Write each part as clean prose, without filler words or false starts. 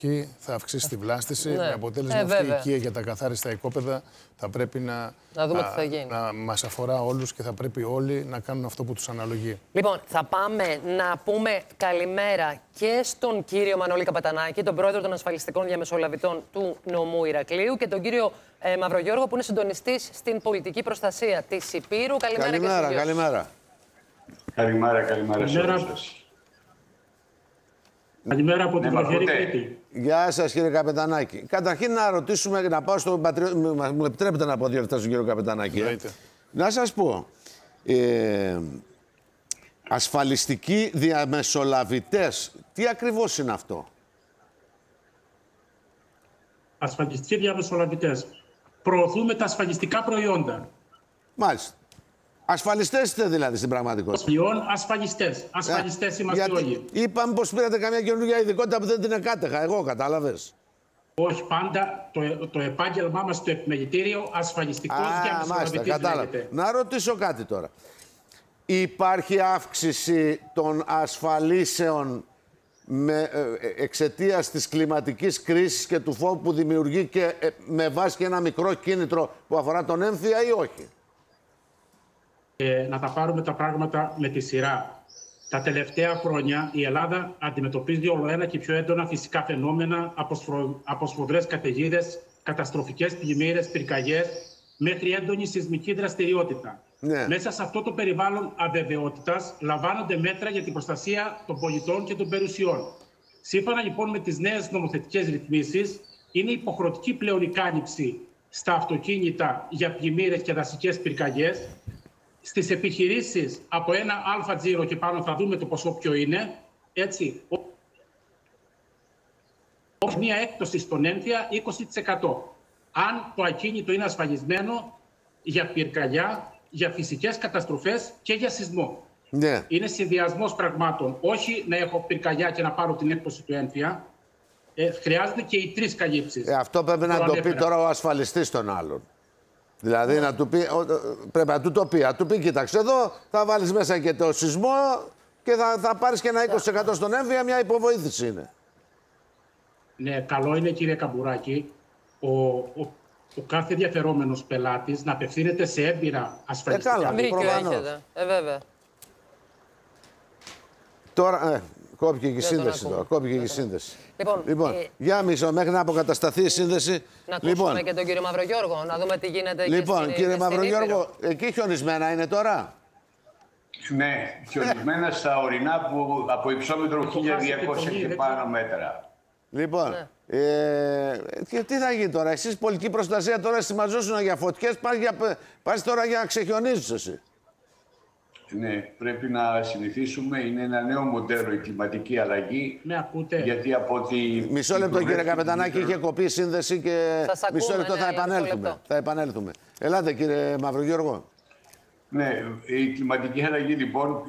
εκεί θα αυξήσει τη βλάστηση. Με αποτέλεσμα αυτή η οικία για τα καθάριστα οικόπεδα θα πρέπει να δούμε τι θα γίνει. Να μας αφορά όλους και θα πρέπει όλοι να κάνουν αυτό που τους αναλογεί. Λοιπόν, θα πάμε να πούμε καλημέρα και στον κύριο Μανώλη Καπετανάκη, τον πρόεδρο των ασφαλιστικών διαμεσολαβητών του νομού Ηρακλείου, και τον κύριο Μαυρογιώργο, που είναι συντονιστής στην πολιτική προστασία της Ηπείρου. Καλημέρα. Καλημέρα σε όλους σας. Καλημέρα από την Βραχερή Κρήτη. Γεια σας, κύριε Καπετανάκη. Καταρχήν να ρωτήσουμε, να πάω στον πατριώτη. Μου επιτρέπετε να πω δύο λεπτά στον κύριο Καπετανάκη. Να σας πω. Ασφαλιστικοί διαμεσολαβητές. Τι ακριβώς είναι αυτό? Ασφαλιστικοί διαμεσολαβητές. Προωθούμε τα ασφαλιστικά προϊόντα. Μάλιστα. Ασφαλιστές είστε δηλαδή στην πραγματικότητα? Ασφαλιστές. Ασφαλιστές είμαστε όλοι. Είπαμε πως πήρατε καμιά καινούργια ειδικότητα που δεν την εκάτεχα. Εγώ, κατάλαβες? Όχι, πάντα το επάγγελμά μας στο επιμελητήριο ασφαλιστικός διαμεσολαβητής λέγεται. Να ρωτήσω κάτι τώρα. Υπάρχει αύξηση των ασφαλίσεων εξαιτίας της κλιματικής κρίσης και του φόβου που δημιουργεί και με βάση και ένα μικρό κίνητρο που αφορά τον έμφυα ή όχι? Να τα πάρουμε τα πράγματα με τη σειρά. Τα τελευταία χρόνια η Ελλάδα αντιμετωπίζει όλο ένα και πιο έντονα φυσικά φαινόμενα από σφοδρές καταιγίδες, καταστροφικές πλημμύρες, πυρκαγιές, μέχρι έντονη σεισμική δραστηριότητα. Ναι. Μέσα σε αυτό το περιβάλλον αβεβαιότητας λαμβάνονται μέτρα για την προστασία των πολιτών και των περιουσιών. Σύμφωνα λοιπόν με τις νέες νομοθετικές ρυθμίσεις, είναι υποχρεωτική πλέον η κάλυψη στα αυτοκίνητα για πλημμύρες και δασικές πυρκαγιές. Στις επιχειρήσεις από ένα αλφα τζίρο και πάνω, θα δούμε το ποσό ποιο είναι, έτσι, μια έκπτωση στον έμφυα 20%. Αν το ακίνητο είναι ασφαλισμένο για πυρκαγιά, για φυσικές καταστροφές και για σεισμό. Ναι. Είναι συνδυασμός πραγμάτων. Όχι να έχω πυρκαγιά και να πάρω την έκπτωση του έμφυα. Χρειάζονται και οι τρεις καλύψεις. Αυτό πρέπει να το πει τώρα ο ασφαλιστής των άλλων. Δηλαδή να του πει, πρέπει να του το πει. Να του πει, κοίταξε εδώ, θα βάλεις μέσα και το σεισμό και θα πάρεις και ένα 20% στον έμφυα, μια υποβοήθηση είναι. Ναι, καλό είναι, κύριε Καμπουράκη, ο κάθε ενδιαφερόμενος πελάτης να απευθύνεται σε έμπειρα ασφαλιστικά. Καλά, προφανώς. Βέβαια. Τώρα, κόπηκε και η σύνδεση τώρα. Κόπηκε και η σύνδεση. Λοιπόν, για μισό, μέχρι να αποκατασταθεί η σύνδεση. Να ακούσουμε και τον κύριο Μαυρογιώργο, να δούμε τι γίνεται εκεί. Λοιπόν, κύριε Μαυρογιώργο, εκεί χιονισμένα είναι τώρα? Ναι, χιονισμένα στα ορεινά που από υψόμετρο 1200 και πάνω μέτρα. Λοιπόν, και τι θα γίνει τώρα? Εσείς πολιτική προστασία τώρα συμμαζώσουν για φωτιές, πας τώρα για να ξεχιονίζεις εσύ. Ναι, πρέπει να συνηθίσουμε. Είναι ένα νέο μοντέλο η κλιματική αλλαγή. Με ακούτε? Γιατί από ότι... Μισό λεπτό, κύριε Καπετανάκη, είχε κοπεί η σύνδεση και μισό λεπτό, θα επανέλθουμε. Θα επανέλθουμε. Ελάτε, κύριε Μαυρογιώργο. Ναι, η κλιματική αλλαγή λοιπόν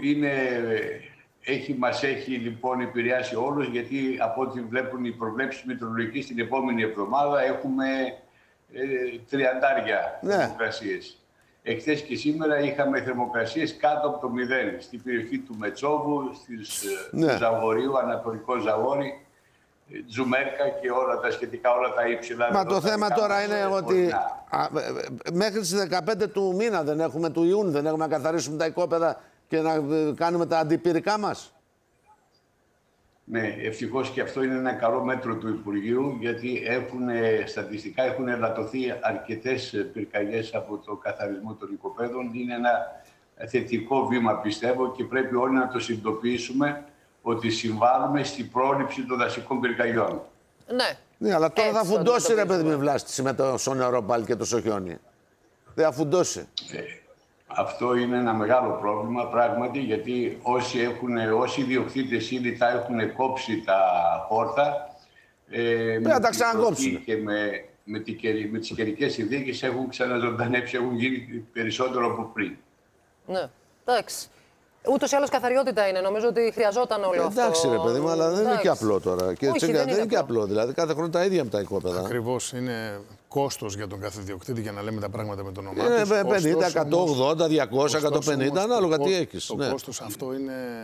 μας έχει λοιπόν επηρεάσει όλους, γιατί από ό,τι βλέπουν οι προβλέψεις μετεωρολογικές την επόμενη εβδομάδα έχουμε 30 θερμοκρασίες. Εχθές και σήμερα είχαμε θερμοκρασίες κάτω από το 0 στην περιοχή του Μετσόβου, του Ζαγορίου, Ανατολικό Ζαγόρι, Τζουμέρκα και όλα τα σχετικά, όλα τα ύψηλα. Μα το θέμα τώρα είναι ότι μέχρι τις 15 του μήνα του Ιούνιου δεν έχουμε να καθαρίσουμε τα οικόπεδα και να κάνουμε τα αντιπυρικά μας. Ναι, ευτυχώς και αυτό είναι ένα καλό μέτρο του Υπουργείου, γιατί στατιστικά έχουν ελαττωθεί αρκετές πυρκαγιές από το καθαρισμό των οικοπαίδων. Είναι ένα θετικό βήμα, πιστεύω, και πρέπει όλοι να το συνειδητοποιήσουμε ότι συμβάλλουμε στην πρόληψη των δασικών πυρκαγιών. Ναι, αλλά τώρα θα φουντώσει, ρε παιδί, με βλάστηση με το νερό πάλι και το σοχιόνι. Δεν θα φουντώσει. Αυτό είναι ένα μεγάλο πρόβλημα πράγματι, γιατί όσοι ιδιοκτήτες ήδη τα έχουν κόψει τα χόρτα, να τα ξανακόψουν. Και με τις καιρικές συνθήκες έχουν ξαναζωντανέψει, έχουν γίνει περισσότερο από πριν. Ναι, εντάξει. Ούτως ή άλλως καθαριότητα είναι. Νομίζω ότι χρειαζόταν όλο αυτό. Εντάξει, ρε παιδί μου, αλλά δεν είναι και απλό τώρα. Και όχι, δεν είναι και απλό. Δηλαδή, κάθε χρόνο τα ίδια με τα οικόπεδα. Ακριβώς, είναι κόστος για τον κάθε ιδιοκτήτη, για να λέμε τα πράγματα με το όνομά τους. Είναι 50, κόστος, 180, 200, 150, ανάλογα τι έχεις. Το κόστος αυτό είναι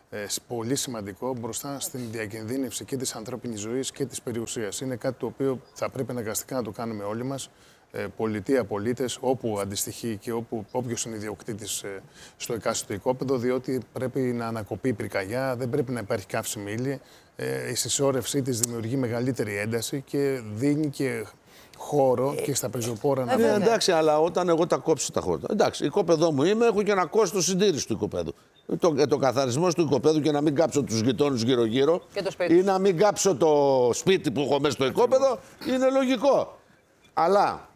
πολύ σημαντικό μπροστά στην διακινδύνευση και της ανθρώπινης ζωής και της περιουσίας. Είναι κάτι το οποίο θα πρέπει αναγκαστικά να το κάνουμε όλοι μας, πολιτεία, πολίτες, όπου αντιστοιχεί και όποιος είναι ιδιοκτήτης στο εκάστοτε οικόπεδο, διότι πρέπει να ανακοπεί η πυρκαγιά, δεν πρέπει να υπάρχει καύσιμη ύλη. Η συσσόρευσή της δημιουργεί μεγαλύτερη ένταση και δίνει και χώρο και στα πεζοπόρα να βγουν. Εντάξει, αλλά όταν εγώ τα κόψω τα χώρα. Εντάξει, οικόπεδό μου είμαι, έχω και ένα κόστος συντήρηση του οικοπαίδου. Το καθαρισμός του οικοπαίδου και να μην κάψω τους γειτόνους γύρω-γύρω ή να μην κάψω το σπίτι που έχω μέσα στο οικόπεδο είναι λογικό. Αλλά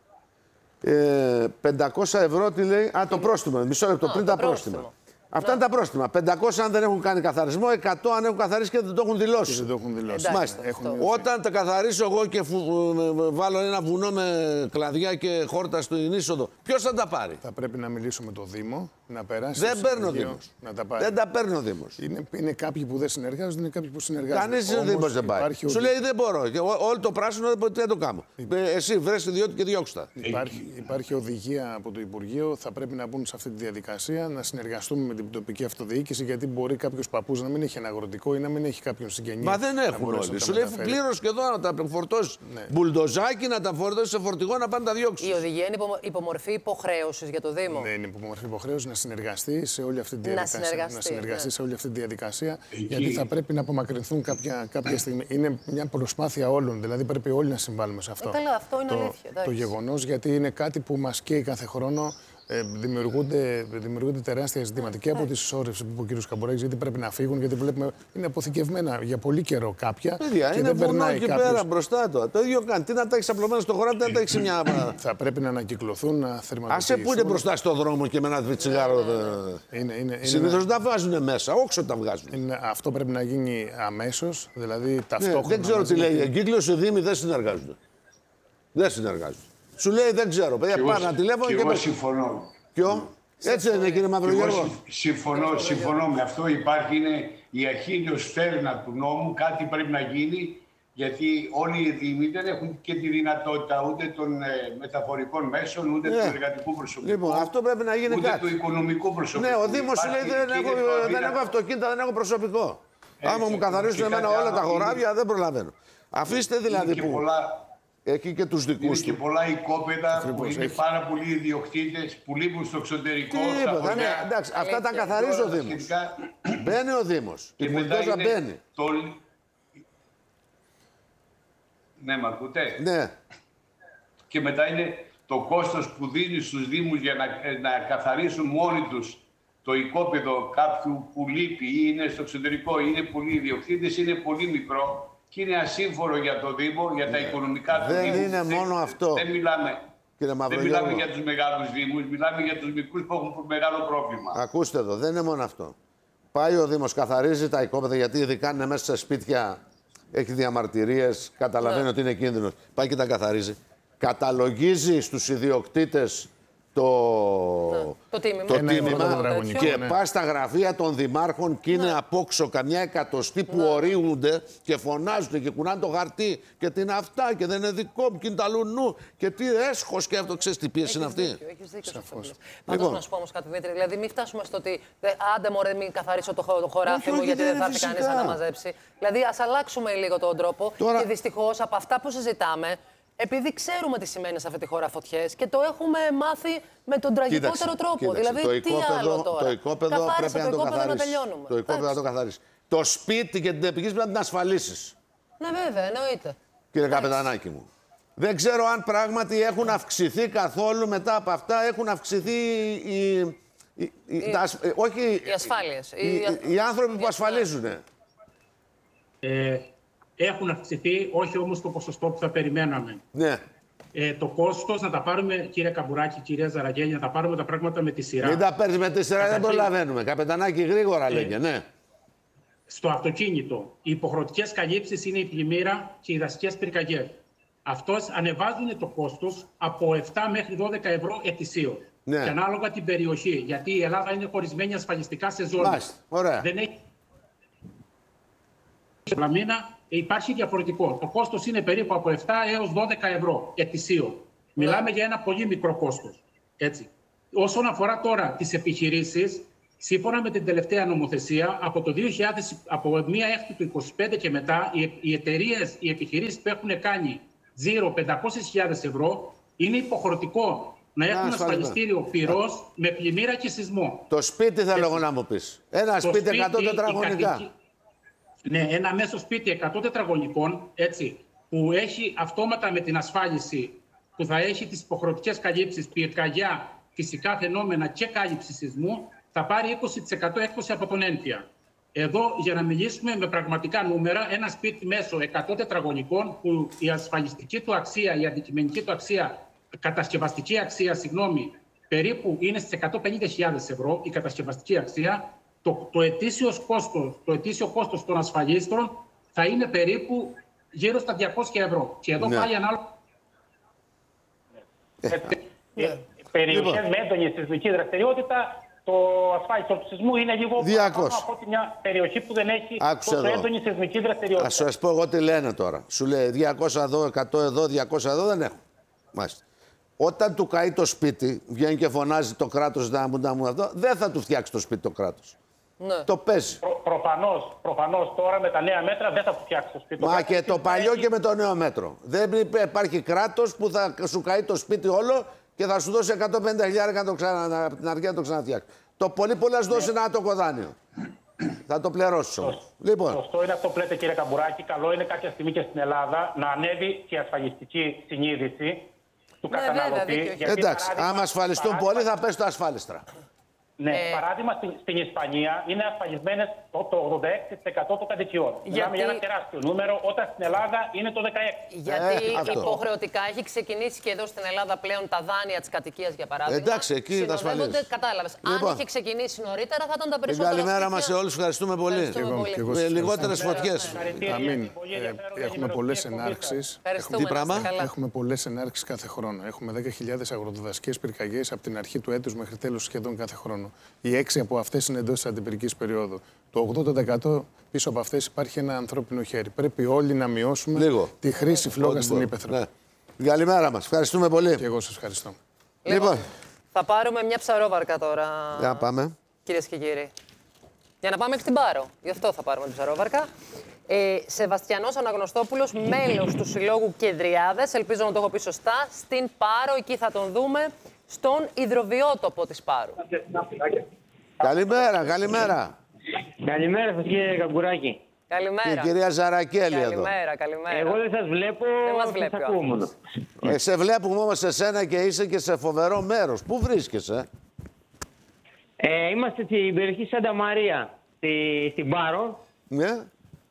500 ευρώ τι λέει, το πρόστιμο, μισό λεπτό πριν τα πρόστιμα. Αυτά είναι τα πρόστιμα. 500 αν δεν έχουν κάνει καθαρισμό, 100 αν έχουν καθαρίσει και δεν το έχουν δηλώσει. Δεν το έχουν δηλώσει. Όταν τα καθαρίσω εγώ και βάλω ένα βουνό με κλαδιά και χόρτα στην είσοδο, ποιος θα τα πάρει? Θα πρέπει να μιλήσω με το Δήμο, να περάσει. Δεν παίρνει ο Δήμος. Δεν τα παίρνει ο Δήμος. Είναι κάποιοι που δεν συνεργάζονται, είναι κάποιοι που συνεργάζονται. Κανείς Δήμος δεν πάρει. Σου λέει δεν μπορώ. Όλο το πράσινο δεν το κάνω. Εσύ βρες ιδιότητα και διώξτε τα. Υπάρχει οδηγία από το Υπουργείο, θα πρέπει να μπουν σε αυτή τη διαδικασία, να συνεργαστούμε με την τοπική αυτοδιοίκηση, γιατί μπορεί κάποιο παππούς να μην έχει ένα αγροτικό ή να μην έχει κάποιον συγγενή. Μα δεν έχουν όλοι. Σου λέει πλήρως και εδώ να τα φορτώσει μπουλντοζάκι, να τα φορτώσει σε φορτηγό, να πάνε τα διώξει. Η οδηγία είναι υπομορφή υποχρέωσης για το Δήμο. Ναι, είναι υπομορφή υποχρέωση να συνεργαστεί σε όλη αυτή τη διαδικασία. Σε όλη αυτή τη διαδικασία, γιατί θα πρέπει να απομακρυνθούν κάποια στιγμή. Είναι μια προσπάθεια όλων, δηλαδή πρέπει όλοι να συμβάλλουμε σε αυτό. Καλά, αυτό είναι αλήθεια. Το γεγονός, γιατί είναι κάτι που μας καίει κάθε χρόνο. Δημιουργούνται τεράστια ζητήματα και από τη συσσόρευση που είπε ο κ. Καμπουράκης, γιατί πρέπει να φύγουν, γιατί βλέπουμε είναι αποθηκευμένα για πολύ καιρό κάποια. Παιδιά, και είναι δεν περνάει εκεί πέρα μπροστά του. Το ίδιο κάνει. Τι να τα έχει απλωμένα στο χωράφι, δεν τα έχει μια. Θα πρέπει να ανακυκλωθούν, να θερματοποιηθούν. Άσε που είναι μπροστά στο δρόμο και με ένα τσιγάρο. Συνήθως τα βάζουν μέσα, όξο τα βγάζουν. Αυτό πρέπει να γίνει αμέσως, δηλαδή ταυτόχρονα. Δεν ξέρω τι λέει. Η εγκύκλωση, οι Δήμοι δεν συνεργάζονται. Δεν συνεργάζονται. Σου λέει δεν ξέρω. Παιδιά, πάρε ένα τηλέφωνο και εγώ συμφωνώ. Ποιο? Έτσι δεν είναι, κύριε Μαυρογιώργο? Συμφωνώ με αυτό. Υπάρχει, είναι η αχίλιος φέρνα του νόμου. Κάτι πρέπει να γίνει, γιατί όλοι οι Δήμοι δεν έχουν και τη δυνατότητα ούτε των μεταφορικών μέσων, ούτε του εργατικού προσωπικού. Λοιπόν, αυτό πρέπει να γίνει ούτε κάτι. Του οικονομικού προσωπικού. Ναι, ο Δήμος σου λέει δεν έχω αυτοκίνητα, δεν έχω προσωπικό. Άμα μου καθαρίσουν εμένα όλα τα χωράβια, δεν προλαβαίνω. Αφήστε δηλαδή που. Εκεί και τους δικούς του. Είναι και πολλά οικόπεδα που είναι πάρα πολλοί ιδιοκτήτες που λείπουν στο εξωτερικό. Εντάξει, αυτά τα καθαρίζει ο Δήμος. Μπαίνει ο Δήμος. Η μπουλντόζα μπαίνει. Ναι, μ' ακούτε? Ναι. Και μετά είναι το κόστος που δίνει στους Δήμους για να καθαρίσουν μόνοι τους το οικόπεδο κάποιου που λείπει ή είναι στο εξωτερικό ή είναι πολλοί ιδιοκτήτες, είναι πολύ μικρό. Και είναι ασύμφορο για το Δήμο, για τα οικονομικά του Δήμου. Δεν είναι μόνο αυτό. Δεν μιλάμε για τους μεγάλους Δήμους, μιλάμε για τους μικρούς που έχουν μεγάλο πρόβλημα. Ακούστε εδώ, δεν είναι μόνο αυτό. Πάει ο Δήμος, καθαρίζει τα οικόπεδα, γιατί ειδικά είναι μέσα σε σπίτια, έχει διαμαρτυρίες, καταλαβαίνει ότι είναι κίνδυνος. Πάει και τα καθαρίζει. Καταλογίζει στους ιδιοκτήτες το τίμημα και πά στα γραφεία των δημάρχων και είναι απόξω καμιά εκατοστή που ορίγονται και φωνάζουν και κουνάνε το χαρτί και τι είναι αυτά και δεν είναι δικό μου και είναι τα λουνού και τι έσχος και αυτό, ξέρεις τι πίεση είναι αυτή. Έχεις δίκιο. Πάντως να σου πω όμως κάτι, Δημήτρη, δηλαδή μην φτάσουμε στο ότι άντε μωρέ μην καθαρίσω το χωράφι μου γιατί δεν θα έρθει κανείς να τα μαζέψει. Δηλαδή ας αλλάξουμε λίγο τον τρόπο και δυστυχώς από αυτά που συζητάμε, επειδή ξέρουμε τι σημαίνει σε αυτή τη χώρα φωτιές και το έχουμε μάθει με τον τραγικότερο τρόπο. Δηλαδή, τι άλλο τώρα? Το οικόπεδο πρέπει να το καθαρίσει. Το οικόπεδο να το καθαρίσει. Το σπίτι και την επιχείρηση πρέπει να την ασφαλίσεις. Ναι, βέβαια, εννοείται. Κύριε Καπετανάκη μου. Δεν ξέρω αν πράγματι έχουν αυξηθεί καθόλου μετά από αυτά. Έχουν αυξηθεί οι ασφάλειες. Οι άνθρωποι που ασφαλίζουν. Έχουν αυξηθεί, όχι όμως το ποσοστό που θα περιμέναμε. Ναι. Το κόστος, να τα πάρουμε, κύριε Καμπουράκη, κυρία Ζαραγέννη, να τα πάρουμε τα πράγματα με τη σειρά. Μην τα παίρνεις με τη σειρά, δεν προλαβαίνουμε. Καπετανάκη, γρήγορα λέγε, ναι. Στο αυτοκίνητο, οι υποχρεωτικές καλύψεις είναι η πλημμύρα και οι δασικές πυρκαγιές. Αυτός ανεβάζουν το κόστος από 7 μέχρι 12 ευρώ ετησίως. Ναι. Και ανάλογα την περιοχή, γιατί η Ελλάδα είναι χωρισμένη ασφαλιστικά σε ζώνες. Ωραία. Δεν έχει... Υπάρχει διαφορετικό. Το κόστος είναι περίπου από 7 έως 12 ευρώ ετησίως. Μιλάμε για ένα πολύ μικρό κόστος. Έτσι. Όσον αφορά τώρα τις επιχειρήσεις, Σύμφωνα με την τελευταία νομοθεσία, από το 2000, από 1 Έκτη του 25 και μετά, οι εταιρείες, οι επιχειρήσεις που έχουν κάνει τζίρο 500.000 ευρώ, είναι υποχρεωτικό να έχουν ασφαλιστήριο πυρός με πλημμύρα και σεισμό. Το σπίτι θέλω εγώ να μου πεις. Ένα σπίτι 100 τετραγωνικά. Ναι, ένα μέσο σπίτι 100 τετραγωνικών, έτσι, που έχει αυτόματα με την ασφάλιση, που θα έχει τις υποχρεωτικές καλύψεις, πυρκαγιά, φυσικά φαινόμενα και κάλυψη σεισμού, θα πάρει 20% έκπτωση από τον ένφια. Εδώ, για να μιλήσουμε με πραγματικά νούμερα, ένα σπίτι μέσω 100 τετραγωνικών, που η ασφαλιστική του αξία, η αντικειμενική του αξία, κατασκευαστική αξία, συγγνώμη, περίπου είναι στις 150.000 ευρώ, η κατασκευαστική αξία, το ετήσιο κόστος των ασφαλίστρων θα είναι περίπου γύρω στα 200 ευρώ. Και εδώ πάλι ανάλογα. Περιοχές με έντονη σεισμική δραστηριότητα, το ασφάλιστρο του σεισμού είναι λίγο παραπάνω από μια περιοχή που δεν έχει τόσο έντονη σεισμική δραστηριότητα. Ας σας πω εγώ τι λένε τώρα. Σου λέει 200 εδώ, 100 εδώ, 200 εδώ δεν έχουν. Μάλιστα. Όταν του καεί το σπίτι, βγαίνει και φωνάζει το κράτος να μου αυτό, δεν θα του φτιάξει το σπίτι το κράτος. Ναι. Το παίζει. Προφανώς τώρα με τα νέα μέτρα δεν θα του φτιάξει το σπίτι. Μα και το παλιό και με το νέο μέτρο. Δεν υπάρχει κράτος που θα σου καεί το σπίτι όλο και θα σου δώσει 150.000 την αρχή να το ξαναφτιάξει. Το πολύ να σου δώσει ένα άτομο δάνειο. Θα το πληρώσει όμως. Λοιπόν. Σωστό είναι αυτό που λέτε, κύριε Καμπουράκη. Καλό είναι κάποια στιγμή και στην Ελλάδα να ανέβει και η ασφαλιστική συνείδηση του καταναλωτή. Εντάξει, άμα ασφαλιστούν πολλοί θα πέσει το ασφάλιστρα. Ναι, παράδειγμα στην Ισπανία είναι ασφαλισμένες το 86% των κατοικιών. Μιλάμε για ένα τεράστιο νούμερο, όταν στην Ελλάδα είναι το 16%. Γιατί υποχρεωτικά έχει ξεκινήσει και εδώ στην Ελλάδα πλέον τα δάνεια της κατοικίας, για παράδειγμα. Εντάξει, εκεί τα ασφαλίζονται. Κατάλαβες. Λοιπόν, αν είχε ξεκινήσει νωρίτερα θα ήταν τα περισσότερα. Καλημέρα μας σε όλους, ευχαριστούμε πολύ. Με λιγότερες φωτιές. Αμήν. Έχουμε πολλές ενάρξεις. Τι πράγμα? Έχουμε πολλές ενάρξεις κάθε χρόνο. Έχουμε 10.000 αγροτοδασικές πυρκαγιές από την αρχή του έτους μέχρι τέλος σχεδόν κάθε χρόνο. Οι 6 από αυτές είναι εντός της αντιπυρικής περίοδου. Το 80% πίσω από αυτές υπάρχει ένα ανθρώπινο χέρι. Πρέπει όλοι να μειώσουμε τη χρήση φλόγας στην ύπαιθρο. Ναι. Καλημέρα μας. Ευχαριστούμε πολύ. Και εγώ σας ευχαριστώ. Λοιπόν, θα πάρουμε μια ψαρόβαρκα τώρα. Για πάμε. Κυρίες και κύριοι. Για να πάμε μέχρι την Πάρο. Γι' αυτό θα πάρουμε την ψαρόβαρκα. Σεβαστιανός Αναγνωστόπουλος, μέλος του Συλλόγου Κεντριάδες. Ελπίζω να το έχω πει σωστά. Στην Πάρο, εκεί θα τον δούμε. Στον υδροβιότοπο της Πάρου. Καλημέρα, καλημέρα. Καλημέρα σας, κύριε Καμπουράκη. Καλημέρα. Και η κυρία Ζαρακέλη εδώ. Καλημέρα. Εγώ δεν σας βλέπω, δεν μας βλέπει ακούω μόνο. Σε βλέπουμε όμως εσένα και είσαι και σε φοβερό μέρος. Πού βρίσκεσαι? Είμαστε στην περιοχή Σάντα Μαρία, στην Πάρο. Ναι.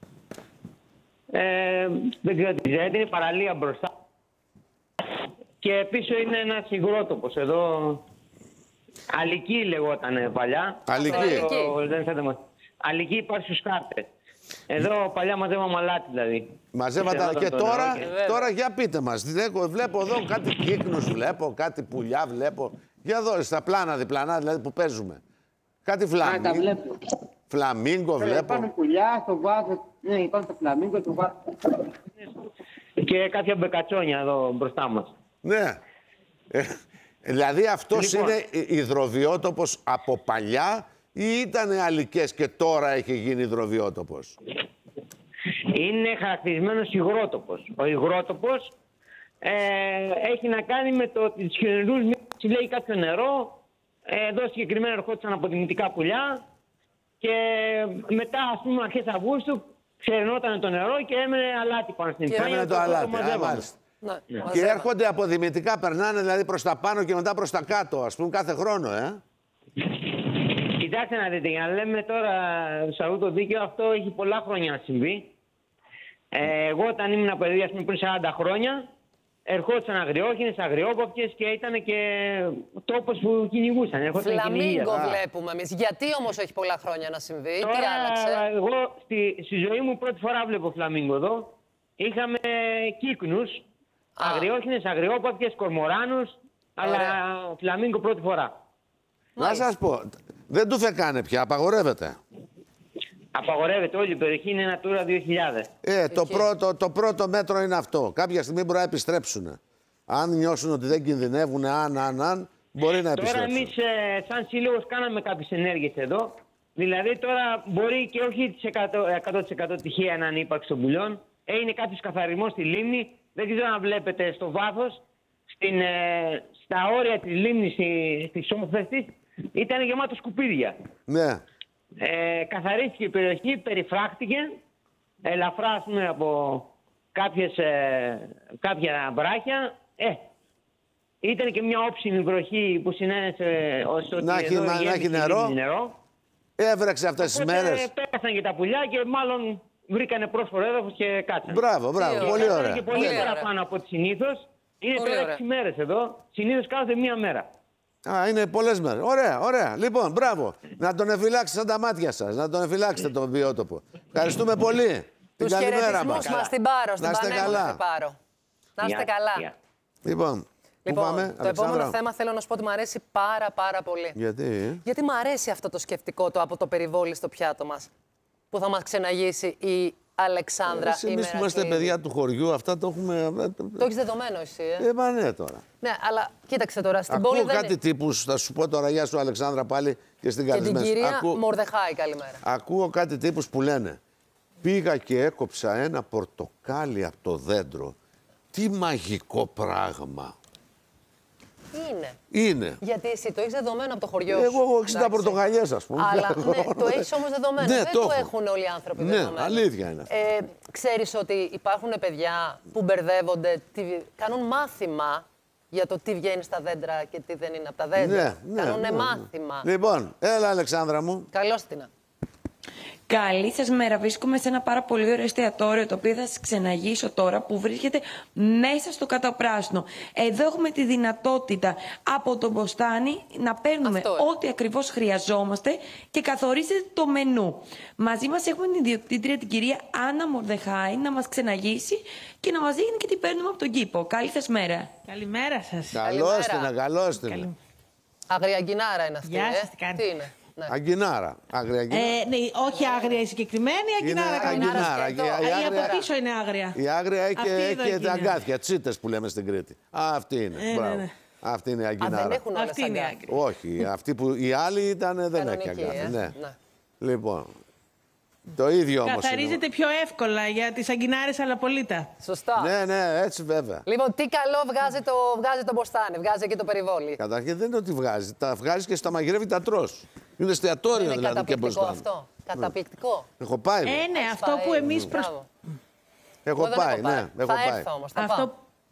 Δεν ξέρω τι ξέρετε, είναι παραλία μπροστά. Και πίσω είναι ένας υγρότοπος εδώ. Αλική λεγότανε παλιά. Αλική. Αλική υπάρχει στους χάρτες. Εδώ παλιά μαζεύαμε αλάτι δηλαδή. Μαζεύατε και τώρα για πείτε μας. Βλέπω εδώ κάτι κύκνους βλέπω, κάτι πουλιά βλέπω. Για δω στα πλάνα διπλανά δηλαδή που παίζουμε. Κάτι φλαμίγκο βλέπω. Υπάρχουν πουλιά, στο βάζο. Ναι, υπάρχουν τα φλαμίγκο, το βάζο. Και κάποια μπεκατσόνια εδώ μπροστά μας. Ναι. Δηλαδή αυτός είναι υδροβιότοπος από παλιά ή ήταν αλικές και τώρα έχει γίνει υδροβιότοπος? Είναι χαρακτηρισμένος υγρότοπος. Ο υγρότοπος έχει να κάνει με το ότι τις χειμερινούς μήνες συλλέγει κάποιο νερό. Εδώ συγκεκριμένα ερχόντουσαν αποδημητικά πουλιά και μετά, ας πούμε, αρχές Αυγούστου ξερνόταν το νερό και έμενε αλάτι πάνω στην υφάλια. Έμενε το αλάτι, μάλιστα. Ναι. Και έρχονται αποδημητικά, περνάνε δηλαδή προς τα πάνω και μετά προς τα κάτω, ας πούμε, κάθε χρόνο, Κοιτάξτε να δείτε, για να λέμε τώρα σε αυτό το δίκαιο, αυτό έχει πολλά χρόνια να συμβεί. Εγώ όταν ήμουν παιδί, ας πούμε, πριν 40 χρόνια, ερχόντουσαν αγριόχινες, αγριόπαπιες και ήταν και τόπος που κυνηγούσαν. Φλαμίγκο βλέπουμε εμείς. Γιατί όμως έχει πολλά χρόνια να συμβεί, τώρα, τι άλλαξε? Εγώ στη ζωή μου πρώτη φορά βλέπω φλαμίγκο εδώ. Είχαμε κύκνους, αγριόχινες, αγριόπαπιες, κορμοράνους, αλλά φλαμίγκο πρώτη φορά. Να σας πω, δεν του φεκάνε πια, απαγορεύεται. Απαγορεύεται, όλη η περιοχή είναι Natura 2000. Το πρώτο μέτρο είναι αυτό. Κάποια στιγμή μπορεί να επιστρέψουν. Αν νιώσουν ότι δεν κινδυνεύουν, αν, μπορεί να επιστρέψουν. Τώρα εμείς σαν σύλλογος κάναμε κάποιες ενέργειες εδώ. Δηλαδή τώρα μπορεί και όχι 100% τυχαία να είναι ύπαρξη των πουλιών. Έγινε κάποιος καθαρισμός στη λίμνη. Δεν ξέρω αν βλέπετε στο βάθος. Στα όρια της λίμνης, της όμορφης, ήταν γεμάτο σκουπίδια. Ναι. Καθαρίστηκε η περιοχή, περιφράχτηκε. Ελαφρά, ας πούμε, από κάποια βράχια. Ήταν και μια όψιμη βροχή που συνένεσε ότι να έχει νερό. Έβρεξε αυτές τις μέρες. Πέρασαν και τα πουλιά και μάλλον βρήκανε πρόσφορο έδαφος και κάτσαν. Μπράβο, πολύ ωραία. Και πολύ παραπάνω από ό,τι συνήθως. Είναι τώρα 6 μέρες εδώ. Συνήθως κάθε μία μέρα. Είναι πολλές μέρες. Ωραία. Λοιπόν, μπράβο. Να τον εφυλάξετε σαν τα μάτια σας. Να τον εφυλάξετε τον βιότοπο. Ευχαριστούμε πολύ. Τους χαιρετισμούς μας στην Πάρο, στην Πανέμορφη Πάρο. Να είστε καλά. Λοιπόν, πάμε, το επόμενο θέμα θέλω να σου πω ότι μου αρέσει πάρα πολύ. Γιατί μου αρέσει αυτό το σκεφτικό από το περιβόλι στο πιάτο μας. Που θα μας ξεναγήσει η Αλεξάνδρα Ημερακλήδη. Εμείς που είμαστε παιδιά του χωριού, αυτά το έχουμε... Το έχεις δεδομένο εσύ, Μα ναι τώρα. Ναι, αλλά κοίταξε τώρα, στην ακούω πόλη δεν κάτι τύπους, θα σου πω τώρα, γεια σου Αλεξάνδρα πάλι και στην καλεσμένη. Και την κυρία Μορδεχάη, καλημέρα. Ακούω κάτι τύπους που λένε, πήγα και έκοψα ένα πορτοκάλι από το δέντρο. Τι μαγικό πράγμα. Είναι. Γιατί εσύ το έχεις δεδομένο από το χωριό σου. Εγώ έχω 60 πορτοκαλιές, ας πούμε. Αλλά ναι, το έχεις όμως δεδομένο. Δεν το έχουν όλοι οι άνθρωποι δεδομένο. Ναι, αλήθεια είναι. Ξέρεις ότι υπάρχουν παιδιά που μπερδεύονται, κάνουν μάθημα για το τι βγαίνει στα δέντρα και τι δεν είναι από τα δέντρα. Κάνουν μάθημα. Λοιπόν, έλα Αλεξάνδρα μου. Καλώς την. Καλή σας μέρα. Βρίσκομαι σε ένα πάρα πολύ ωραίο εστιατόριο, το οποίο θα σας ξεναγήσω τώρα, που βρίσκεται μέσα στο Καταπράσινο. Εδώ έχουμε τη δυνατότητα από τον μποστάνι να παίρνουμε ό,τι ακριβώς χρειαζόμαστε και καθορίζετε το μενού. Μαζί μας έχουμε την ιδιοκτήτρια, την κυρία Άννα Μορδεχάη, να μας ξεναγήσει και να μας δείχνει και τι παίρνουμε από τον κήπο. Καλή σας μέρα. Καλημέρα σας. Καλώς την. Αγριαγκινάρα είναι αυτή. Γεια σας, τι κάνετε. Τι είναι? Ναι. Αγκινάρα. Άγρια αγκινάρα. Ναι, όχι άγρια η συγκεκριμένη, αγκινάρα αγκινάρα. Η από πίσω είναι άγρια. Η άγρια έχει τα αγκάθια, τσίτες που λέμε στην Κρήτη. Αυτή είναι. Ναι. Αυτή είναι η αγκινάρα. Δεν έχουν όλες αγκάθια. Όχι, αυτή που η άλλη ήταν δεν έχει αγκάθια. Ναι. Λοιπόν. Το ίδιο όμως. Καθαρίζεται πιο εύκολα για τις αγκινάρες αλαπολίτα. Σωστά. Ναι, έτσι βέβαια. Λοιπόν, τι καλό βγάζει το μποστάνι, βγάζει και το περιβόλι. Καταρχήν δεν είναι ότι βγάζει. Τα βγάζει και στα μαγειρεύει, τα τρως. Είναι εστιατόριο δηλαδή και μποστάνι. Αυτό. Καταπληκτικό. Έχω πάει. Ναι, αυτό που εμείς Έχω πάει, ναι. Θα έρθω όμως, θα πάω.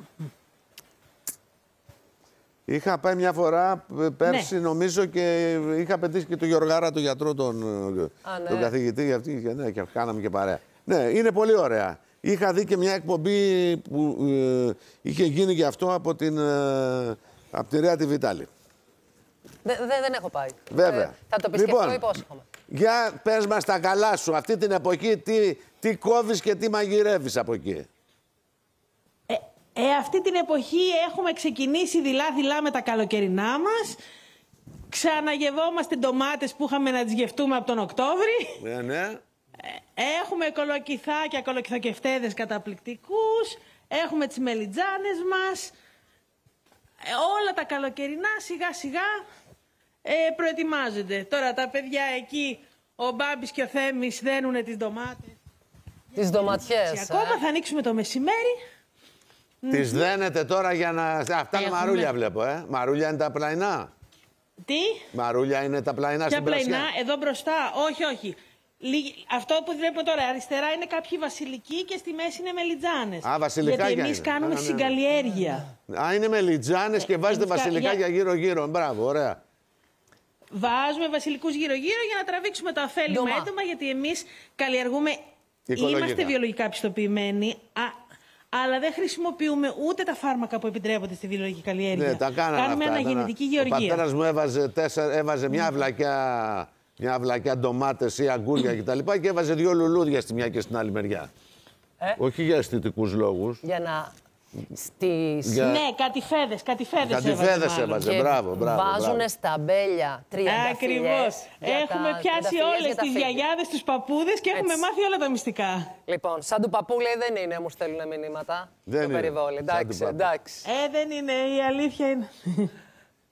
Είχα πάει μια φορά πέρσι, νομίζω, και είχα πετύχει και τον Γιωργάρα, τον γιατρό, τον καθηγητή, γιατί και κάναμε και παρέα. Ναι, είναι πολύ ωραία. Είχα δει και μια εκπομπή που είχε γίνει και αυτό από τη Ρέα τη Βιτάλη. Δεν έχω πάει. Βέβαια. Θα το επισκεφτώ, υπόσχομαι. Για πες μας τα καλά σου. Αυτή την εποχή τι κόβεις και τι μαγειρεύεις από εκεί. Αυτή την εποχή έχουμε ξεκινήσει δειλά-δειλά με τα καλοκαιρινά μας. Ξαναγευόμαστε ντομάτες που είχαμε να τις γευτούμε από τον Οκτώβρη. Ναι. Έχουμε κολοκυθάκια, κολοκυθοκευτέδες καταπληκτικούς. Έχουμε τις μελιτζάνες μας. Όλα τα καλοκαιρινά σιγά-σιγά προετοιμάζονται. Τώρα τα παιδιά εκεί, ο Μπάμπης και ο Θέμης δένουνε τις ντομάτες. Τις ντοματιές. Ακόμα θα ανοίξουμε το μεσημέρι. Τις δένετε τώρα για να... Αυτά είναι μαρούλια βλέπω, Μαρούλια είναι τα πλαϊνά. Τι? Μαρούλια είναι τα πλαϊνά στην Πρασιά. Ποια πλαϊνά, εδώ μπροστά, όχι. Αυτό που βλέπουμε τώρα, αριστερά είναι κάποιοι βασιλικοί και στη μέση είναι μελιτζάνες. Α, βασιλικάκια. Γιατί εμείς κάνουμε συγκαλλιέργεια. Α, είναι μελιτζάνες και βάζετε βασιλικάκια γύρω-γύρω. Μπράβο, ωραία. Βάζουμε βασιλικούς γύρω-γύρω για να τραβήξουμε το ωφέλιμα έντομα, γιατί εμείς καλλιεργούμε. Είμαστε βιολογικά πιστοποιημένοι. Αλλά δεν χρησιμοποιούμε ούτε τα φάρμακα που επιτρέπονται στη βιολογική καλλιέργεια. Ναι, τα κάνουμε αναγεννητική γεωργία. Ο πατέρας μου έβαζε μια αυλακιά ντομάτες ή αγκούρια κτλ. Και έβαζε 2 λουλούδια στη μια και στην άλλη μεριά. Όχι για αισθητικούς λόγους. Για να... Ναι, κατηφέδες έβαζε. Μπράβο. Βάζουνε στα μπέλια 30 Ακριβώς. Έχουμε πιάσει όλες τις γιαγιάδες, τους παππούδες και έχουμε μάθει όλα τα μυστικά. Λοιπόν, σαν του παππού λέει δεν είναι, μου στέλνουν μηνύματα. Δεν το περιβόλι. Εντάξει. Δεν είναι, η αλήθεια είναι.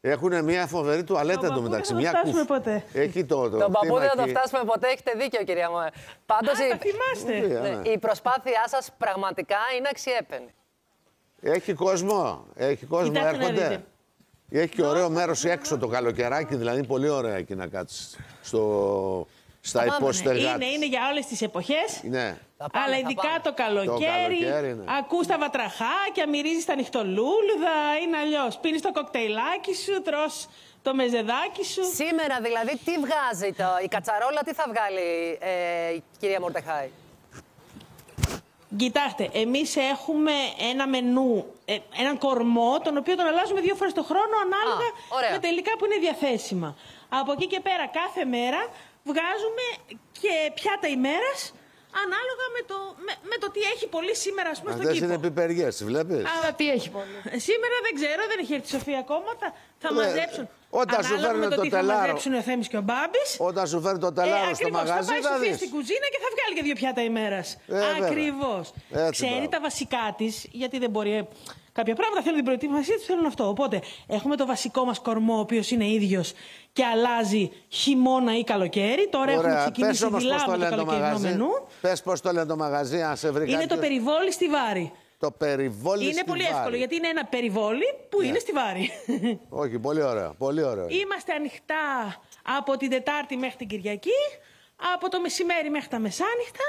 Έχουν μια φοβερή τουαλέτα εντωμεταξύ. Μια φτάσουμε ποτέ. Έχει το παππού δεν θα το φτάσουμε ποτέ, έχετε δίκιο, κυρία μου. Πάντως η προσπάθειά σας πραγματικά είναι αξιέπαινη. Έχει κόσμο. Έχει κόσμο, έρχονται. Έχει και ωραίο μέρος έξω το καλοκαιράκι, δηλαδή πολύ ωραία εκεί να κάτσεις στα υπόστεγα. Είναι για όλες τις εποχές. Ναι. Αλλά ειδικά το καλοκαίρι, ακούς τα βατραχάκια, μυρίζεις τα νυχτολούλουδα, είναι αλλιώς. Πίνεις το κοκτέιλάκι σου, τρως το μεζεδάκι σου. Σήμερα δηλαδή τι βγάζει η κατσαρόλα, τι θα βγάλει η κυρία Μορτεχάη? Κοιτάξτε, εμείς έχουμε ένα μενού, έναν κορμό, τον οποίο τον αλλάζουμε 2 φορές το χρόνο, ανάλογα με τα υλικά που είναι διαθέσιμα. Από εκεί και πέρα, κάθε μέρα βγάζουμε και πιάτα ημέρας, ανάλογα με το τι έχει πολύ σήμερα, ας πούμε, στον κήπο. Αυτές είναι πιπεριές, βλέπεις. Αλλά τι έχει πολύ. Σήμερα δεν ξέρω, δεν έχει έρθει η Σοφία ακόμα. Θα μαζέψουν. Όταν σου φέρνουν το τελάρο. Θα μαζέψουν ο Θέμης και ο Μπάμπης. Όταν σου φέρνει το τελάρο στο μαγαζί, θα πάει η Σοφία στην κουζίνα και θα βγάλει και 2 πιάτα ημέρας. Ακριβώς. Ξέρει τα βασικά της, γιατί δεν μπορεί. Κάποια πράγματα θέλουν την προετοιμασία του, θέλουν αυτό. Οπότε έχουμε το βασικό μας κορμό, ο οποίος είναι ίδιος και αλλάζει χειμώνα ή καλοκαίρι. Τώρα έχουμε ξεκινήσει δειλά με το καλοκαιρινό μενού. Πες πώς το λένε το μαγαζί, αν σε βρει. Είναι το περιβόλι στη Βάρη. Το περιβόλι είναι πολύ εύκολο, γιατί είναι ένα περιβόλι που είναι στη Βάρη. Όχι, πολύ ωραίο, πολύ ωραίο. Είμαστε ανοιχτά από την Τετάρτη μέχρι την Κυριακή, από το μεσημέρι μέχρι τα μεσάνυχτα.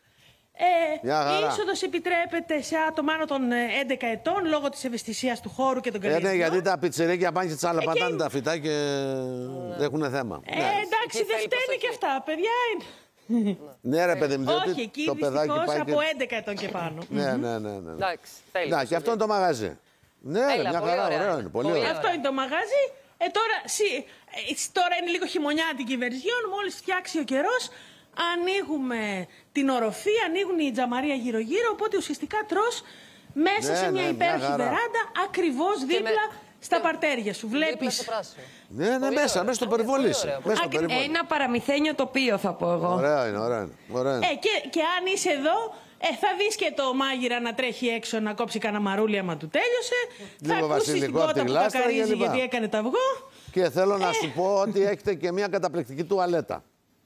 Η είσοδος επιτρέπεται σε άτομα άνω των 11 ετών λόγω της ευαισθησίας του χώρου και των καλλιεργειών. Ναι, γιατί τα πιτσιρίκια πάνε και τσαλαπατάνε τα φυτά και έχουν θέμα. Εντάξει, δεν φταίνε και αυτά, παιδιά. Ναι, ρε παιδί μου, όχι, εκεί το παιδάκι πάει από 11 ετών και πάνω. Ναι. Εντάξει, τέλειο. Και αυτό είναι το μαγαζί. Ναι, μια χαρά, ωραίο είναι. Πολύ ωραίο. Αυτό είναι το μαγαζί. Τώρα είναι λίγο χειμωνιάτικη βερζιόν, μόλις φτιάξει ο καιρός. Ανοίγουμε την οροφή, ανοίγουν οι τζαμαρία γύρω-γύρω, οπότε ουσιαστικά τρως μέσα σε μια υπέροχη βεράντα, ακριβώς δίπλα στα παρτέρια σου. Βλέπεις. Ναι, μέσα στο περιβόλι σου. Ένα παραμυθένιο τοπίο, θα πω εγώ. Ωραία είναι. Και αν είσαι εδώ, θα δεις και το μάγειρα να τρέχει έξω να κόψει κανένα μαρούλι άμα του τέλειωσε. Θα ακούσεις την κότα που κακαρίζει γιατί έκανε τα αυγό. Και θέλω να σου πω ότι έχετε και μια καταπληκτική τουαλέτα.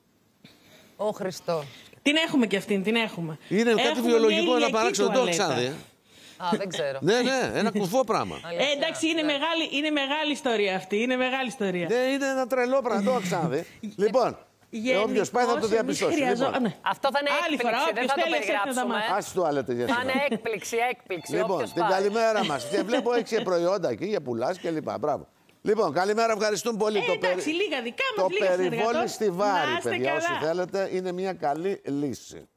Ω Χριστό. Την έχουμε και αυτήν, την έχουμε. Είναι κάτι βιολογικό να παράξω, δεν το ξαναδεί. Δεν ξέρω. Ναι, ένα κουφό πράγμα. Εντάξει, είναι μεγάλη ιστορία αυτή. Είναι μεγάλη ιστορία. Ναι, είναι ένα τρελό πράγμα, το ξαναδεί. Λοιπόν, όποιος πάει θα το διαπιστώσει. Αυτό θα είναι έκπληξη, δεν θα το περιγράψουμε. Ας τουαλέτα για θα είναι έκπληξη. Λοιπόν, την καλημέρα μας. Και βλέπω έχεις και προϊόντα εκεί για πουλάς και λοιπά. Μπράβο. Λοιπόν, καλημέρα, ευχαριστούμε πολύ. Εντάξει, λίγα δικά μας, το λίγα περιβόλι στη Βάρη, παιδιά, όσοι θέλετε, είναι μια καλή λύση.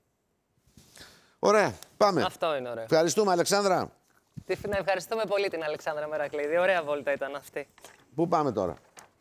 Ωραία, πάμε. Αυτό είναι ωραίο. Ευχαριστούμε, Αλεξάνδρα. Να ευχαριστούμε πολύ την Αλεξάνδρα Μερακλήδη. Ωραία βόλτα ήταν αυτή. Πού πάμε τώρα?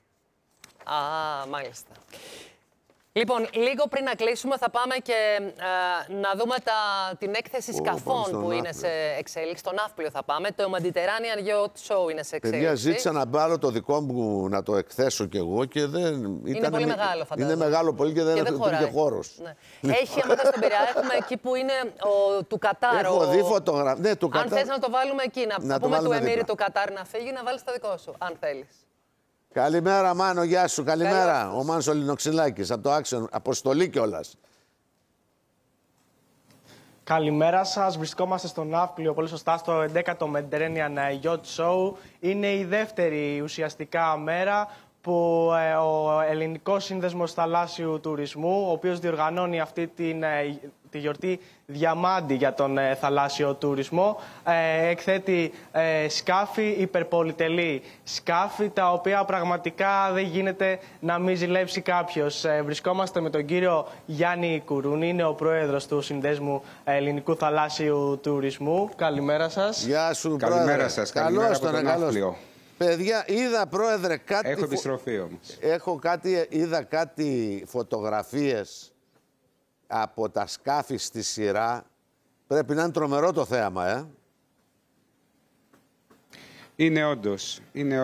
Μάλιστα. Λοιπόν, λίγο πριν να κλείσουμε θα πάμε και να δούμε την έκθεση σκαφών που είναι σε εξέλιξη. Στο Ναύπλιο θα πάμε. Το Mediterranean Yacht Show είναι σε εξέλιξη. Παιδιά, ζήτησα να πάρω το δικό μου να το εκθέσω κι εγώ και δεν... Είναι πολύ μεγάλο, φαντάζομαι. Είναι μεγάλο πολύ και δεν υπήρχε χώρος. Ναι. Έχει, άμα θες στον Πειραιά, έχουμε εκεί που είναι του Κατάρ. Έχω δει φωτογραφία. Ναι, του Κατάρ. Αν θες να το βάλουμε εκεί, να πούμε του Εμμύρη του Κατάρ να φύγει, να βάλεις το δικό σου, αν θέλεις. Καλημέρα, Μάνο, γεια σου. Καλημέρα. Ο Μάνος ο Λινοξυλάκης, από το Άξιον, αποστολή κιόλας. Καλημέρα σας. Βρισκόμαστε στο Ναύπλιο, πολύ σωστά, στο 11ο Mediterranean Yacht Show. Είναι η δεύτερη ουσιαστικά μέρα που ο Ελληνικός Σύνδεσμος Θαλάσσιου Τουρισμού, ο οποίος διοργανώνει αυτή τη γιορτή Διαμάντη για τον θαλάσσιο τουρισμό, εκθέτει σκάφη υπερπολιτελή. Σκάφη τα οποία πραγματικά δεν γίνεται να μην ζηλέψει κάποιος. Βρισκόμαστε με τον κύριο Γιάννη Κουρούνη, είναι ο πρόεδρος του Συνδέσμου Ελληνικού Θαλάσσιου Τουρισμού. Καλημέρα σας. Γεια σου, καλημέρα σας. Καλημέρα από τον Ναύπλιο. Παιδιά, είδα, πρόεδρε, κάτι... Έχω επιστροφή όμως. Είδα κάτι φωτογραφίες από τα σκάφη στη σειρά. Πρέπει να είναι τρομερό το θέαμα, Είναι όντως.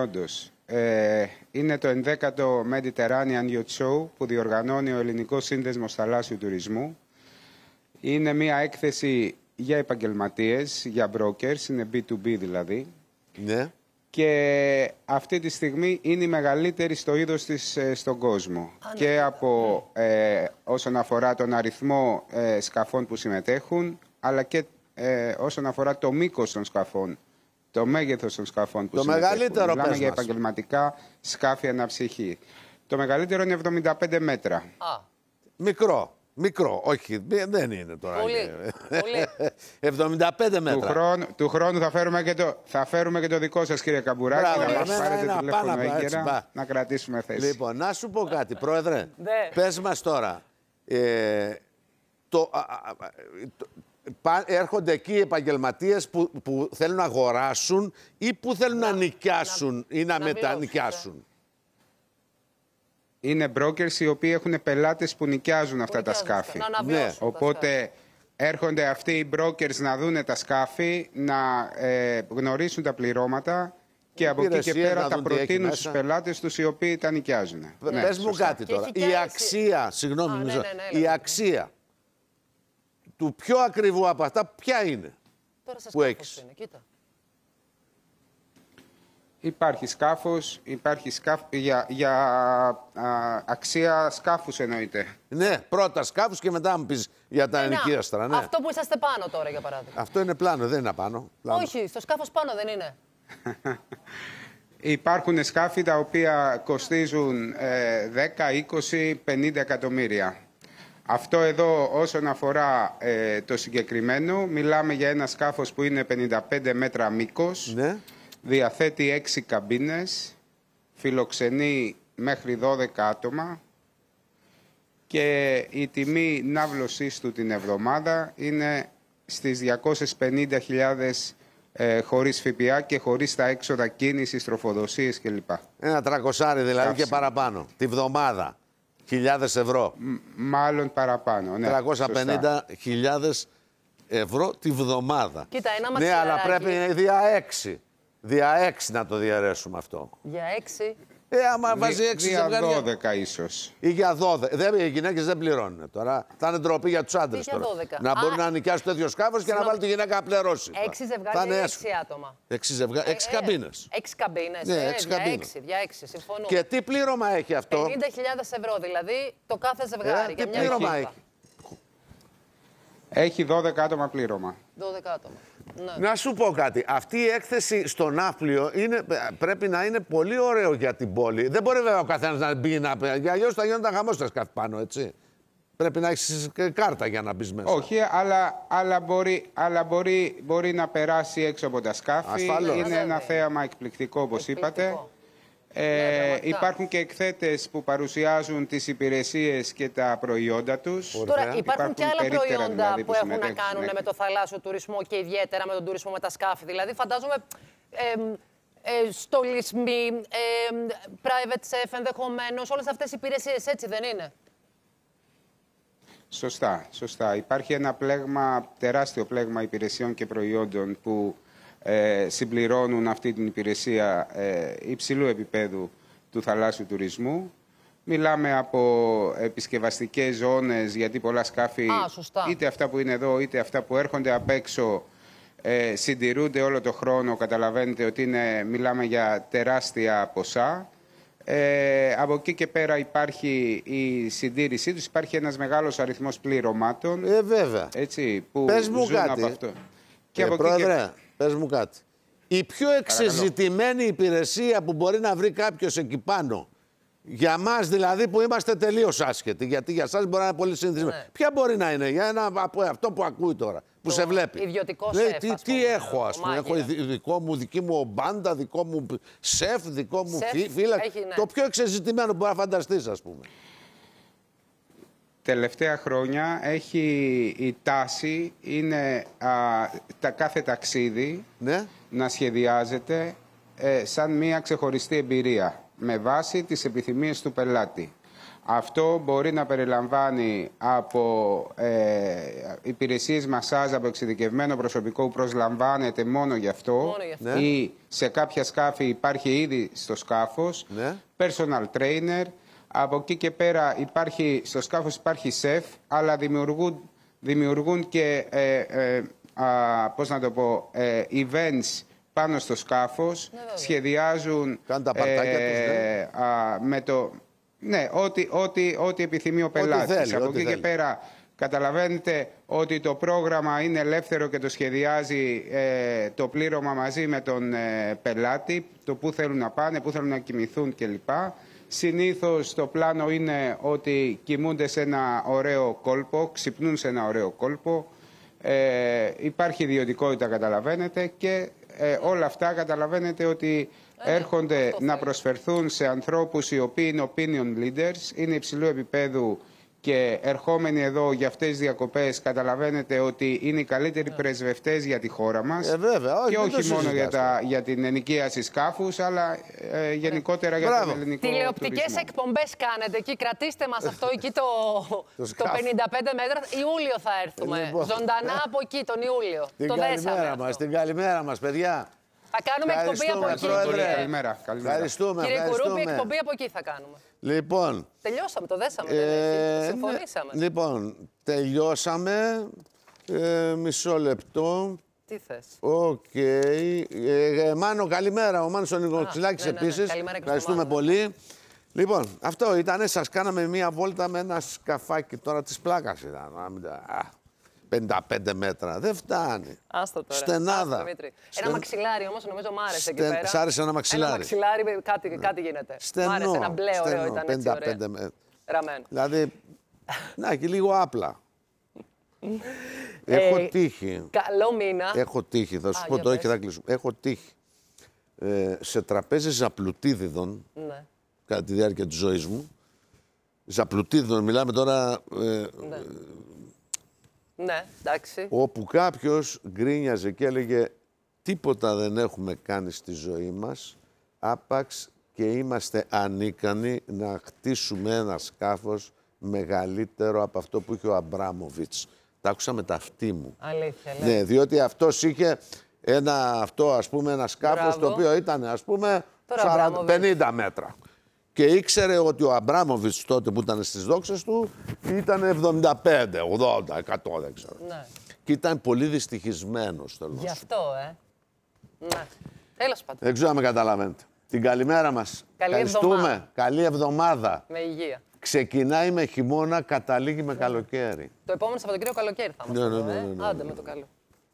Είναι το 11ο Mediterranean Yacht Show που διοργανώνει ο Ελληνικός Σύνδεσμος Θαλάσσιου Τουρισμού. Είναι μια έκθεση για επαγγελματίες, για brokers, είναι B2B δηλαδή. Ναι. και αυτή τη στιγμή είναι η μεγαλύτερη στο είδος της στον κόσμο. Και από όσον αφορά τον αριθμό σκαφών που συμμετέχουν, αλλά και όσον αφορά το μήκος των σκαφών, το μέγεθος των σκαφών που συμμετέχουν. Μεγαλύτερο, μιλάμε για επαγγελματικά σκάφη αναψυχή. Το μεγαλύτερο είναι 75 μέτρα. Μικρό. Μικρό, όχι, δεν είναι τώρα. Πολύ. 75 μέτρα. Του χρόνου θα φέρουμε και το δικό σας, κύριε Καμπουράκη, να μας πάρετε τηλέφωνο έγκαιρα, να κρατήσουμε θέση. Λοιπόν, να σου πω κάτι, Πρόεδρε. Πες μας τώρα. Έρχονται εκεί οι επαγγελματίες που θέλουν να αγοράσουν ή που θέλουν να νοικιάσουν ή να μετανοικιάσουν. Είναι brokers οι οποίοι έχουν πελάτες που νοικιάζουν αυτά τα σκάφη. Ναι. Οπότε έρχονται αυτοί οι brokers να δούνε τα σκάφη, να γνωρίσουν τα πληρώματα και από εκεί και πέρα τα προτείνουν στους πελάτες τους οι οποίοι τα νοικιάζουν. Πες μου κάτι τώρα. Η αξία, συγγνώμη, η αξία του πιο ακριβού από αυτά ποια είναι που έχεις? Υπάρχει σκάφος, για αξία σκάφους εννοείται. Ναι, πρώτα σκάφους και μετά μου πεις για τα ενοικίαστρα. Ναι. Αυτό που είσαστε πάνω τώρα, για παράδειγμα. Αυτό είναι πλάνο, δεν είναι απάνω. Πλάνο. Όχι, στο σκάφος πάνω δεν είναι. Υπάρχουν σκάφη τα οποία κοστίζουν 10, 20, 50 εκατομμύρια. Αυτό εδώ όσον αφορά το συγκεκριμένο, μιλάμε για ένα σκάφος που είναι 55 μέτρα μήκος. Ναι. Διαθέτει 6 καμπίνες, φιλοξενεί μέχρι 12 άτομα και η τιμή ναύλωσής του την εβδομάδα είναι στις 250.000 χωρίς ΦΠΑ και χωρίς τα έξοδα κίνησης, τροφοδοσίες κλπ. Ένα 300 δηλαδή και παραπάνω, τη βδομάδα, 1.000 ευρώ. Μάλλον παραπάνω, ναι. 350.000 ευρώ τη βδομάδα. Κοίτα, ένα ναι, αλλά πρέπει δια 6. Δια 6 να το διαρρέσουμε αυτό. Για 6. Άμα βάζει 6 ζευγάρια. Για 12 ίσως. Ή για 12. Οι γυναίκες δεν πληρώνουν τώρα. Θα είναι ντροπή για τους άντρες τώρα. Να μπορούν να νοικιάσουν τέτοιο σκάφος και να βάλουν τη γυναίκα να πληρώσει. 6 ζευγάρια ή 6 άτομα. 6 καμπίνες. 6 καμπίνες. Ναι, 6 για 6, συμφωνώ. Και τι πλήρωμα έχει αυτό? 50.000 ευρώ δηλαδή το κάθε ζευγάρι. Τι πλήρωμα έχει? Έχει 12 άτομα πλήρωμα. 12 άτομα. Ναι. Να σου πω κάτι. Αυτή η έκθεση στο ναύπλιο πρέπει να είναι πολύ ωραίο για την πόλη. Δεν μπορεί βέβαια ο καθένας να μπει για αλλιώς θα γίνονταν χαμός στα σκάφη πάνω, έτσι. Πρέπει να έχεις κάρτα για να μπεις μέσα. Όχι, αλλά μπορεί να περάσει έξω από τα σκάφη. Ασφαλώς. Είναι ένα θέαμα εκπληκτικό, όπως είπατε. Υπάρχουν και εκθέτες που παρουσιάζουν τις υπηρεσίες και τα προϊόντα τους. Τώρα υπάρχουν και άλλα προϊόντα δηλαδή, που έχουν να κάνουν με το θαλάσσιο τουρισμό και ιδιαίτερα με τον τουρισμό με τα σκάφη. Δηλαδή φαντάζομαι στολισμοί, private chef ενδεχομένως, όλες αυτές οι υπηρεσίες, έτσι δεν είναι? Σωστά. Υπάρχει ένα τεράστιο πλέγμα υπηρεσιών και προϊόντων που συμπληρώνουν αυτή την υπηρεσία υψηλού επίπεδου του θαλάσσιου τουρισμού. Μιλάμε από επισκευαστικές ζώνες, γιατί πολλά σκάφη, είτε αυτά που είναι εδώ, είτε αυτά που έρχονται απ' έξω, συντηρούνται όλο το χρόνο. Καταλαβαίνετε ότι μιλάμε για τεράστια ποσά. Από εκεί και πέρα υπάρχει η συντήρησή τους. Υπάρχει ένας μεγάλος αριθμός πληρωμάτων. Βέβαια. Έτσι, που πες μου ζουν κάτι. Από αυτό. Πρόεδρε, πες μου κάτι. Η πιο εξεζητημένη υπηρεσία που μπορεί να βρει κάποιος εκεί πάνω, για μας δηλαδή που είμαστε τελείως άσχετοι, γιατί για εσάς μπορεί να είναι πολύ συνηθισμένο. Ναι. Ποια μπορεί να είναι για ένα από αυτό που ακούει τώρα, που σε βλέπει? Ιδιωτικό σεφ. Τι έχω, ας πούμε. Έχω δική μου μπάντα, δικό μου σεφ, δικό μου φύλακα. Ναι. Το πιο εξεζητημένο που μπορεί να φανταστείς, ας πούμε. Τελευταία χρόνια έχει η τάση, είναι κάθε ταξίδι να σχεδιάζεται σαν μια ξεχωριστή εμπειρία με βάση τις επιθυμίες του πελάτη. Αυτό μπορεί να περιλαμβάνει από υπηρεσίες μασάζ από εξειδικευμένο προσωπικό που προσλαμβάνεται μόνο γι' αυτό, ή σε κάποια σκάφη υπάρχει ήδη στο σκάφος, personal trainer. Από εκεί και πέρα στο σκάφος υπάρχει σεφ, αλλά δημιουργούν και, πώς να το πω, events πάνω στο σκάφος, σχεδιάζουν κάνουν τα παρτάκια τους, με το... Ναι, ό,τι επιθυμεί ο πελάτης. Από εκεί και πέρα καταλαβαίνετε ότι το πρόγραμμα είναι ελεύθερο και το σχεδιάζει το πλήρωμα μαζί με τον πελάτη, το πού θέλουν να πάνε, πού θέλουν να κοιμηθούν κλπ. Συνήθως το πλάνο είναι ότι κοιμούνται σε ένα ωραίο κόλπο, ξυπνούν σε ένα ωραίο κόλπο, υπάρχει ιδιωτικότητα, καταλαβαίνετε, και όλα αυτά καταλαβαίνετε ότι έρχονται να προσφερθούν σε ανθρώπους οι οποίοι είναι opinion leaders, είναι υψηλού επίπεδου και ερχόμενοι εδώ για αυτές τις διακοπές καταλαβαίνετε ότι είναι οι καλύτεροι πρεσβευτές για τη χώρα μας. Βέβαια, και όχι μόνο για την ενοικίαση σκάφους, αλλά γενικότερα για τον ελληνικό τουρισμό. Τηλεοπτικές εκπομπές κάνετε εκεί, κρατήστε μας αυτό εκεί το 55 μέτρα. Ιούλιο θα έρθουμε, ζωντανά από εκεί τον Ιούλιο. Το δέσαμε. Την καλημέρα μας, παιδιά. Θα κάνουμε εκπομπή από εκεί. Καλημέρα. Ευχαριστούμε. Κύριε Κουρούπη, εκπομπή από εκεί θα κάνουμε. Λοιπόν. Τελειώσαμε, το δέσαμε. Συμφωνήσαμε. Λοιπόν, τελειώσαμε. Μισό λεπτό. Τι θες. Οκ. Μάνο, καλημέρα. Ο Μάνος ο Νικοξυλάκης επίσης. Ευχαριστούμε πολύ. Λοιπόν, αυτό ήταν. Σας κάναμε μία βόλτα με ένα σκαφάκι. Τώρα της πλάκας ήταν. 55 μέτρα. Δεν φτάνει. Άστο τώρα. Στενάδα. Ένα μαξιλάρι όμως νομίζω μ' άρεσε εκεί πέρα. Σ' άρεσε ένα μαξιλάρι. Ένα μαξιλάρι, κάτι γίνεται. Στενό. Μ' άρεσε, ένα μπλε ωραίο ήταν, έτσι 55 μέτρα. Ραμμένο. Δηλαδή, να και λίγο άπλα. Έχω τύχει. Καλό μήνα. Έχω τύχει, θα σου πω τώρα και θα κλείσουμε. Έχω τύχει σε τραπέζι ζαπλουτίδιδων, κατά τη διάρκεια της ζωής μου. Ζαπλουτίδιδων, μιλάμε τώρα... Ναι, εντάξει. Όπου κάποιος γκρίνιαζε και έλεγε τίποτα δεν έχουμε κάνει στη ζωή μας, άπαξ και είμαστε ανίκανοι να χτίσουμε ένα σκάφος μεγαλύτερο από αυτό που είχε ο Αμπράμοβιτς. Τα άκουσα με τα αυτή μου. Αλήθεια, ναι, διότι αυτός είχε ένα σκάφος το οποίο ήταν, ας πούμε, 50 μέτρα. Και ήξερε ότι ο Αμπράμοβιτς τότε που ήταν στις δόξες του ήταν 75, 80, 100, δεν ξέρω. Ναι. Και ήταν πολύ δυστυχισμένος. Γι' αυτό, Ναι. Τέλος πάντων. Δεν ξέρω αν με καταλαβαίνετε. Την καλημέρα μας. Ευχαριστούμε. Καλή εβδομάδα. Με υγεία. Ξεκινάει με χειμώνα, καταλήγει με καλοκαίρι. Το επόμενο Σαββατοκύριακο καλοκαίρι θα είμαστε. Ναι. Άντε με το καλό.